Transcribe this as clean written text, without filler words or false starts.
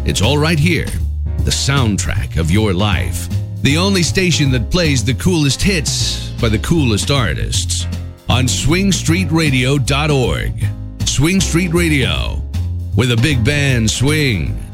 It's all right here. The soundtrack of your life. The only station that plays the coolest hits by the coolest artists. On swingstreetradio.org. Swing Street Radio. Where the big band swing.